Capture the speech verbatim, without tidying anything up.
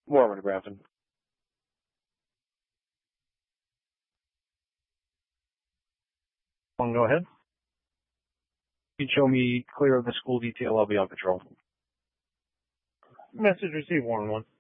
Warren Grafton. One, go ahead. You can show me clear of the school detail. I'll be on patrol. Message received, Warren one.